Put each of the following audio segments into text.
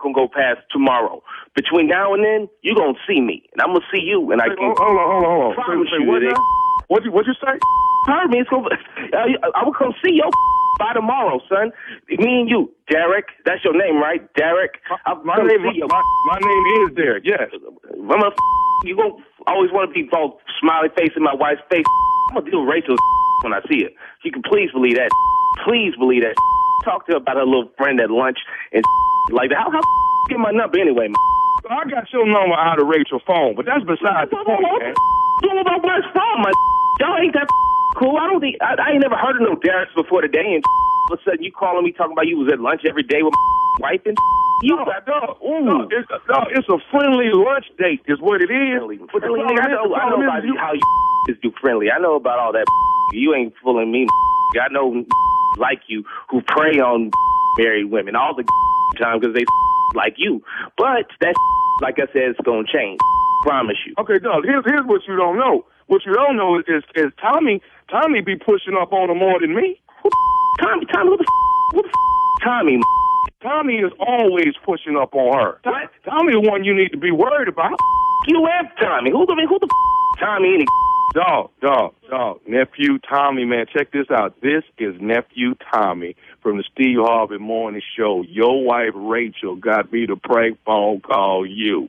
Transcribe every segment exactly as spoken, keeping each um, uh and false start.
gonna go past tomorrow. Between now and then, you gonna see me, and I'm gonna see you, and I Wait, can hold on, hold on, hold on. promise Say, say, you what that now? What you what you say? heard me. It's gonna, I, I will come see your by tomorrow, son. Me and you, Derek. That's your name, right, Derek? My, my name, my, my, my name is Derek. Yes. I'm a, you gonna always want to be both smiley face in my wife's face. I'm gonna deal with Rachel when I see her. You can please believe that. Please believe that. Talk to her about her little friend at lunch and like that. How how get my number anyway, man? I got your number out of Rachel's phone, but that's beside the point, man. What about my phone, my y'all ain't that cool. I don't think I, I ain't never heard of no Dereks before today, and all of a sudden you calling me talking about you was at lunch every day with my wife and you. No, no, no, it's, no, it's a friendly lunch date, is what it is. Friendly, friendly, I know, I know about you, how you is do friendly. I know about all that. You ain't fooling me. I know like you who prey on married women all the time because they like you. But that, like I said, it's gonna change. Promise you. Okay, Doug. Here's here's what you don't know. What you don't know is is, is Tommy. Tommy be pushing up on her more than me. Who the Tommy? Tommy? Who the who the Tommy? Tommy is always pushing up on her. What? Tommy the one you need to be worried about. You and Tommy. Who the who the Tommy? Any Dog, dog, dog. Nephew Tommy, man, check this out. This is Nephew Tommy from the Steve Harvey Morning Show. Your wife, Rachel, got me to prank phone call you.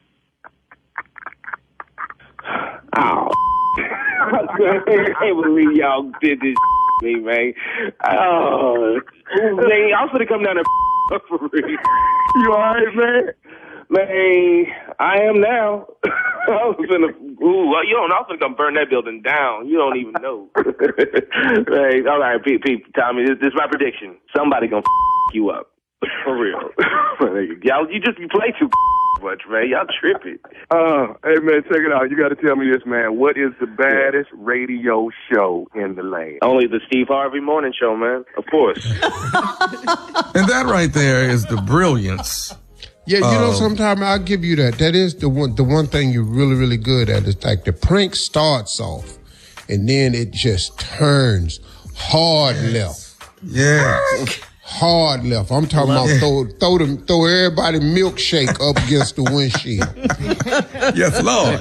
Oh. I can't believe y'all did this to me, man. Oh. Man, I'm going to come down there for real. You all right, man? Man, I am now. I was gonna, ooh, well, you don't know, I was gonna burn that building down. You don't even know. Hey, all right, Pete, Pete, Tommy, this, this is my prediction. Somebody gonna f- you up. For real. Y'all, you just you play too much, man. Y'all tripping. Uh, hey, man, check it out. You got to tell me this, man. What is the baddest radio show in the land? Only the Steve Harvey Morning Show, man. Of course. And that right there is the brilliance. Yeah, you know, Um, sometimes I'll give you that. That is the one, the one thing you're really, really good at is like the prank starts off and then it just turns hard left. Yeah. Hard left. I'm talking about Yeah. throw, throw them, throw everybody milkshake up against the windshield. Yes, Lord.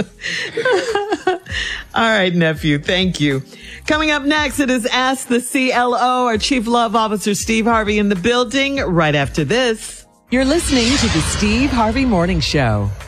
All right, nephew. Thank you. Coming up next, it is Ask the C L O. Our Chief Love Officer, Steve Harvey, in the building right after this. You're listening to the Steve Harvey Morning Show.